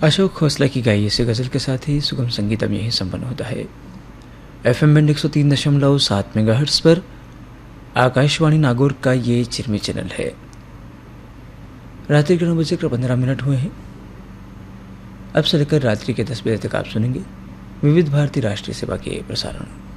अशोक खोसला की गाई से गज़ल के साथ ही सुगम संगीतम यही संपन्न होता है। FM बैंड 103.7 मेगाहर्ट्ज़ पर आकाशवाणी नागौर का ये चिरमी चैनल है। रात्रि के 9:15 हुए हैं। अब से लेकर रात्रि के 10 बजे तक आप सुनेंगे विविध भारती राष्ट्रीय सेवा के प्रसारण।